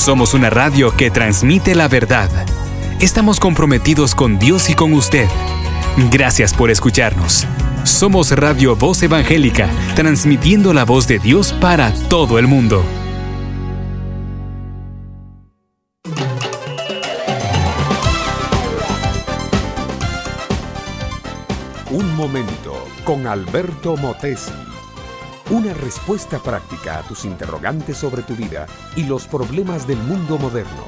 Somos una radio que transmite la verdad. Estamos comprometidos con Dios y con usted. Gracias por escucharnos. Somos Radio Voz Evangélica, transmitiendo la voz de Dios para todo el mundo. Un momento con Alberto Motesi. Una respuesta práctica a tus interrogantes sobre tu vida y los problemas del mundo moderno.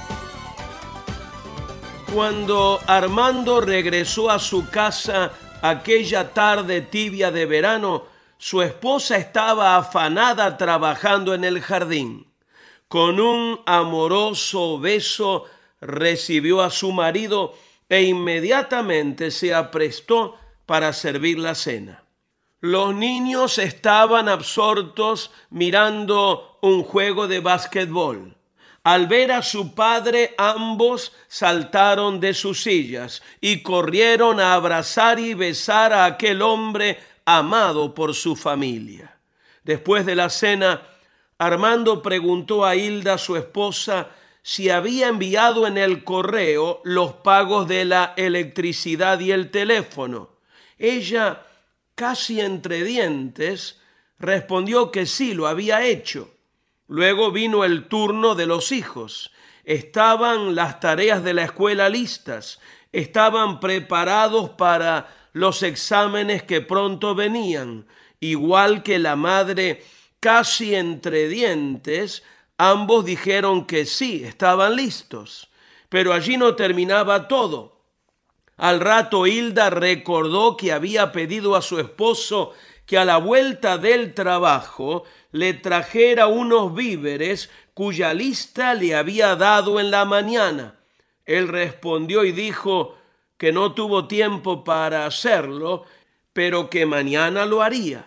Cuando Armando regresó a su casa aquella tarde tibia de verano, su esposa estaba afanada trabajando en el jardín. Con un amoroso beso recibió a su marido e inmediatamente se aprestó para servir la cena. Los niños estaban absortos mirando un juego de básquetbol. Al ver a su padre, ambos saltaron de sus sillas y corrieron a abrazar y besar a aquel hombre amado por su familia. Después de la cena, Armando preguntó a Hilda, su esposa, si había enviado en el correo los pagos de la electricidad y el teléfono. Ella, casi entre dientes, respondió que sí, lo había hecho. Luego vino el turno de los hijos. Estaban las tareas de la escuela listas. Estaban preparados para los exámenes que pronto venían. Igual que la madre, casi entre dientes, ambos dijeron que sí, estaban listos. Pero allí no terminaba todo. Al rato Hilda recordó que había pedido a su esposo que a la vuelta del trabajo le trajera unos víveres cuya lista le había dado en la mañana. Él respondió y dijo que no tuvo tiempo para hacerlo, pero que mañana lo haría.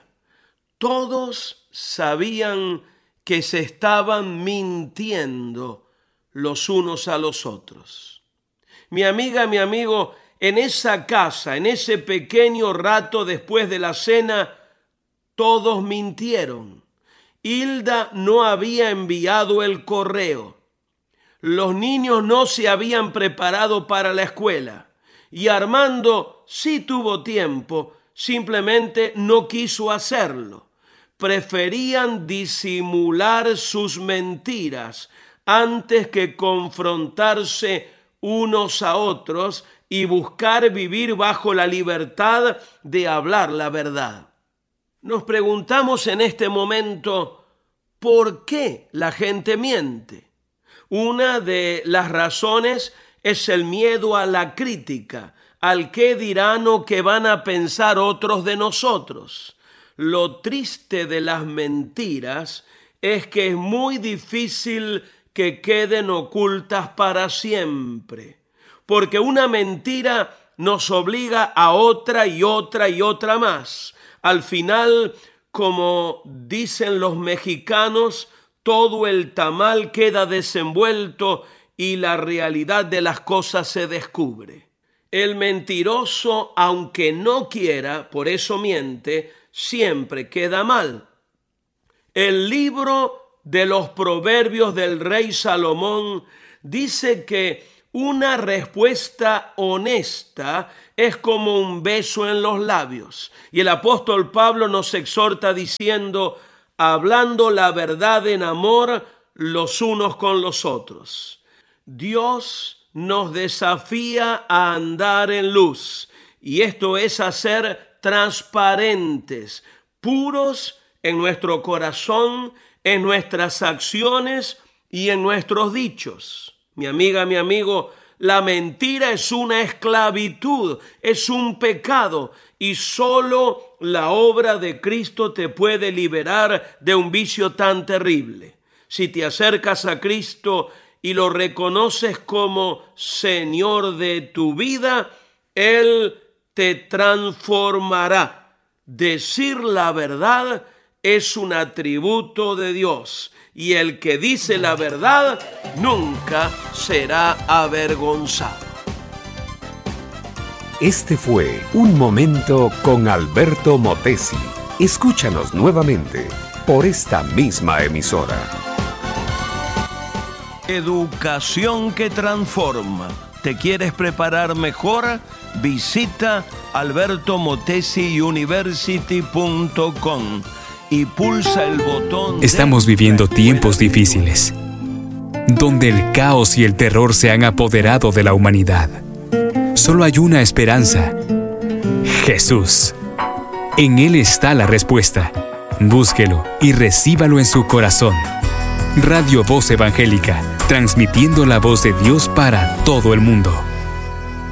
Todos sabían que se estaban mintiendo los unos a los otros. Mi amiga, mi amigo, en esa casa, en ese pequeño rato después de la cena, todos mintieron. Hilda no había enviado el correo. Los niños no se habían preparado para la escuela. Y Armando sí tuvo tiempo, simplemente no quiso hacerlo. Preferían disimular sus mentiras antes que confrontarse unos a otros y buscar vivir bajo la libertad de hablar la verdad. Nos preguntamos en este momento, ¿por qué la gente miente? Una de las razones es el miedo a la crítica, al qué dirán o qué van a pensar otros de nosotros. Lo triste de las mentiras es que es muy difícil que queden ocultas para siempre, porque una mentira nos obliga a otra y otra y otra más. Al final, como dicen los mexicanos, todo el tamal queda desenvuelto y la realidad de las cosas se descubre. El mentiroso, aunque no quiera, por eso miente, siempre queda mal. El libro de los Proverbios del rey Salomón dice que una respuesta honesta es como un beso en los labios. Y el apóstol Pablo nos exhorta diciendo, hablando la verdad en amor los unos con los otros. Dios nos desafía a andar en luz. Y esto es a ser transparentes, puros en nuestro corazón, en nuestras acciones y en nuestros dichos. Mi amiga, mi amigo, la mentira es una esclavitud, es un pecado y solo la obra de Cristo te puede liberar de un vicio tan terrible. Si te acercas a Cristo y lo reconoces como Señor de tu vida, Él te transformará. Decir la verdad es un atributo de Dios. Y el que dice la verdad nunca será avergonzado. Este fue Un Momento con Alberto Motesi. Escúchanos nuevamente por esta misma emisora. Educación que transforma. ¿Te quieres preparar mejor? Visita albertomotesiuniversity.com y pulsa el botón. Estamos viviendo tiempos difíciles, donde el caos y el terror se han apoderado de la humanidad. Solo hay una esperanza: Jesús. En Él está la respuesta. Búsquelo y recíbalo en su corazón. Radio Voz Evangélica, transmitiendo la voz de Dios para todo el mundo.